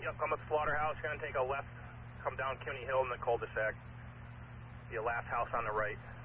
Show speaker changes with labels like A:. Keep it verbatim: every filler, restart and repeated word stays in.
A: Yep, come up Slaughterhouse. You're going to take a left, come down Cuny Hill in the cul-de-sac. The last house on the right.